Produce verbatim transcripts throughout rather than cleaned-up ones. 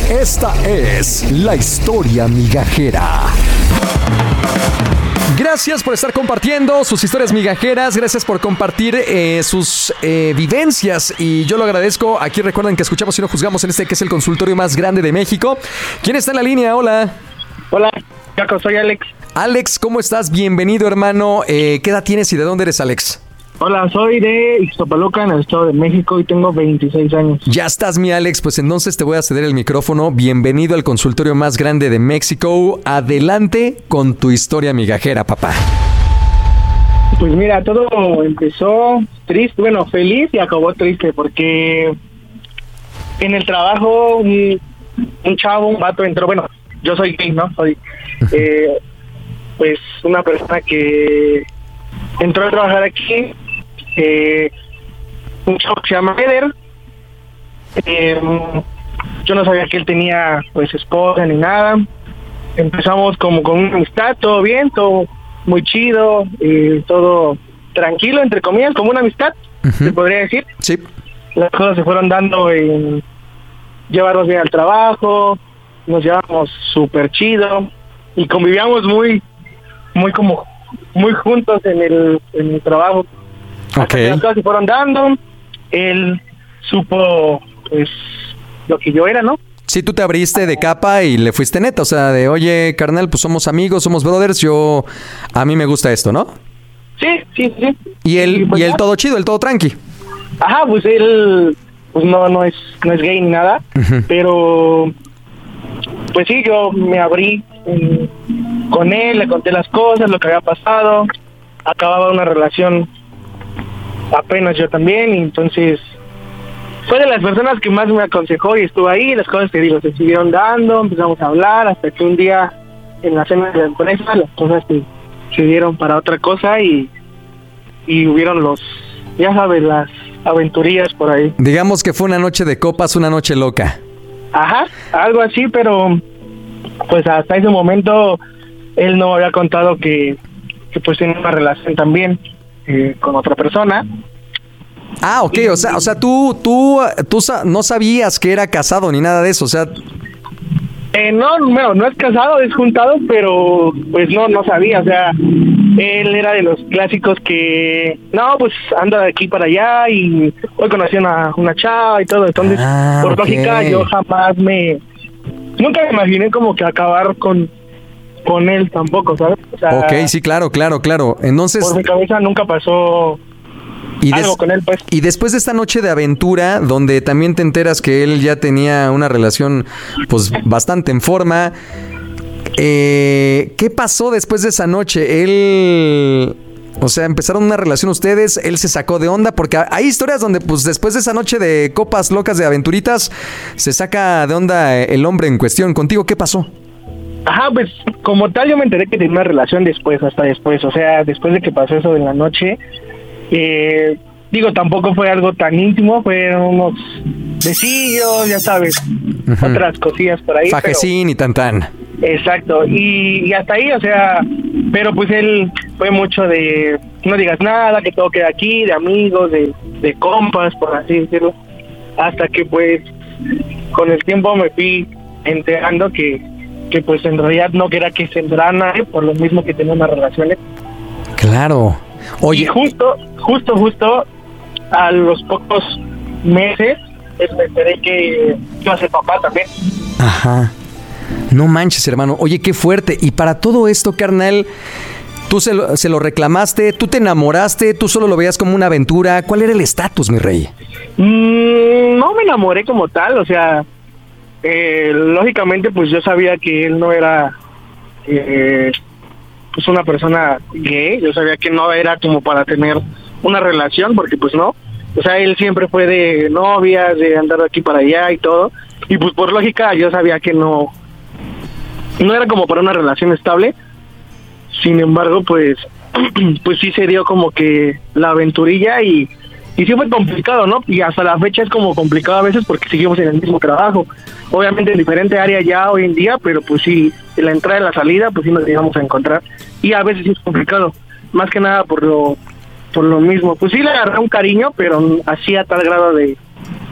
Esta es la historia migajera. Gracias por estar compartiendo sus historias migajeras, gracias por compartir eh, sus eh, vivencias y yo lo agradezco. Aquí recuerden que escuchamos y no juzgamos en este que es el consultorio más grande de México. ¿Quién está en la línea? Hola. Hola, Jaco, soy Alex. Alex, ¿cómo estás? Bienvenido, hermano. Eh, ¿Qué edad tienes y de dónde eres, Alex? Hola, soy de Ixtapaluca, en el Estado de México, y tengo veintiséis años. Ya estás, mi Alex, pues entonces te voy a ceder el micrófono. Bienvenido al consultorio más grande de México. Adelante con tu historia migajera, papá. Pues mira, todo empezó triste, bueno, feliz y acabó triste, porque en el trabajo un, un chavo, un vato entró, bueno, yo soy gay, ¿no? Soy, eh, pues, una persona que entró a trabajar aquí. Eh, un chavo que se llama Eder. Eh, yo no sabía que él tenía pues esposa ni nada. Empezamos como con una amistad, todo bien, todo muy chido, eh, todo tranquilo, entre comillas, como una amistad, uh-huh. se podría decir. Sí. Las cosas se fueron dando en llevarnos bien al trabajo, nos llevamos súper chido y convivíamos muy, muy como, muy juntos en el, en el trabajo. Hasta okay. que las cosas se fueron dando, él supo pues lo que yo era, ¿no? Sí, tú te abriste de capa y le fuiste neta, o sea, de oye, carnal, pues somos amigos, somos brothers, yo, a mí me gusta esto, ¿no? Sí, sí, sí. Y él, y, pues, y él todo chido, él todo tranqui. Ajá, pues él, pues no, no es, no es gay ni nada, uh-huh. pero, pues sí, yo me abrí eh, con él, le conté las cosas, lo que había pasado, acababa una relación apenas yo también, y entonces fue de las personas que más me aconsejó y estuvo ahí. Las cosas, te digo, se siguieron dando, empezamos a hablar hasta que un día en la cena de la empresa las cosas se, se dieron para otra cosa y y hubieron los, ya sabes, las aventurías por ahí. Digamos que fue una noche de copas, una noche loca. Ajá, algo así, pero pues hasta ese momento él no me había contado que, que pues tenía una relación también Eh, con otra persona. Ah, ok, o sea, o sea, tú, tú, tú no sabías que era casado ni nada de eso, o sea. Eh, no, no, no es casado, es juntado, pero pues no, no sabía, o sea, él era de los clásicos que, no, pues anda de aquí para allá y hoy conocí a una, una chava y todo, entonces, ah, por okay. lógica, yo jamás me, nunca me imaginé como que acabar con con él tampoco, ¿sabes? O sea, ok, sí, claro, claro, claro. Entonces, por mi cabeza nunca pasó y algo des- con él, pues. Y después de esta noche de aventura, donde también te enteras que él ya tenía una relación, pues, bastante en forma, eh, ¿qué pasó después de esa noche? Él... O sea, empezaron una relación ustedes, él se sacó de onda, porque hay historias donde, pues, después de esa noche de copas locas de aventuritas, se saca de onda el hombre en cuestión. ¿Contigo qué pasó? Ajá, pues como tal yo me enteré que tenía una relación después, hasta después, o sea, después de que pasó eso de la noche, eh, digo, tampoco fue algo tan íntimo, fueron unos besillos, ya sabes, uh-huh. otras cosillas por ahí. Fajecín pero, y tan tan. Exacto, y, y hasta ahí, o sea, pero pues él fue mucho de, no digas nada, que todo queda aquí, de amigos, de, de compas, por así decirlo, hasta que pues con el tiempo me fui enterando que que pues en realidad no quería que se entrara ¿eh? por lo mismo que tenía unas relaciones. Claro. Oye. Y justo, justo, justo a los pocos meses me enteré que iba a ser papá también. Ajá. No manches, hermano. Oye, qué fuerte. Y para todo esto, carnal, tú se lo, se lo reclamaste, tú te enamoraste, tú solo lo veías como una aventura. ¿Cuál era el estatus, mi rey? Mm, no me enamoré como tal, o sea... Eh, lógicamente pues yo sabía que él no era eh, pues una persona gay, yo sabía que no era como para tener una relación, porque pues no, o sea, él siempre fue de novias, de andar de aquí para allá y todo, y pues por lógica yo sabía que no no era como para una relación estable. Sin embargo, pues pues sí se dio como que la aventurilla y Y sí fue complicado, ¿no? Y hasta la fecha es como complicado a veces porque seguimos en el mismo trabajo. Obviamente en diferente área ya hoy en día, pero pues sí, en la entrada y la salida, pues sí nos llegamos a encontrar. Y a veces sí es complicado, más que nada por lo por lo mismo. Pues sí le agarré un cariño, pero así a tal grado de,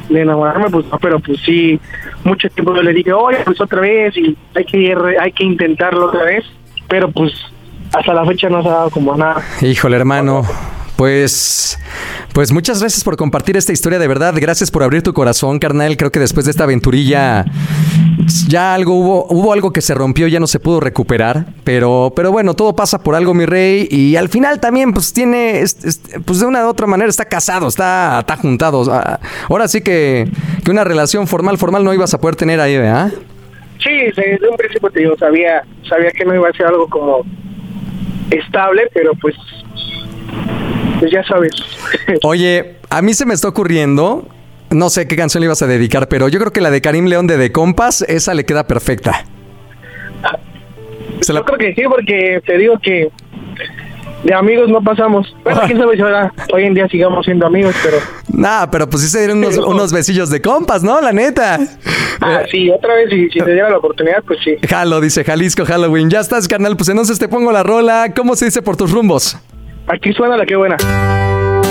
de enamorarme, pues no, pero pues sí, mucho tiempo yo le dije, oye, pues otra vez, y hay que ir, hay que intentarlo otra vez, pero pues hasta la fecha no se ha dado como nada. Híjole, hermano. Pues, pues muchas gracias por compartir esta historia, de verdad. Gracias por abrir tu corazón, carnal. Creo que después de esta aventurilla ya algo hubo, hubo algo que se rompió, ya no se pudo recuperar. Pero, pero bueno, todo pasa por algo, mi rey. Y al final también, pues tiene, es, es, pues de una u otra manera está casado, está, está juntado. Ahora sí que, que una relación formal, formal no ibas a poder tener ahí, ¿verdad? Sí, desde un principio te digo, sabía, sabía que no iba a ser algo como estable, pero pues pues ya sabes. Oye, a mí se me está ocurriendo, no sé qué canción le ibas a dedicar, pero yo creo que la de Karim León de De Compas, esa le queda perfecta. Yo la... creo que sí, porque te digo que de amigos no pasamos. Bueno, quién sabe si ahora hoy en día sigamos siendo amigos, pero... Nah, pero pues sí se dieron unos, unos besillos de compas, ¿no? La neta. Ah, sí, otra vez, si, si te diera la oportunidad, pues sí. Jalo, dice Jalisco Halloween. Ya estás, carnal, pues entonces te pongo la rola. ¿Cómo se dice por tus rumbos? Aquí suena la que buena.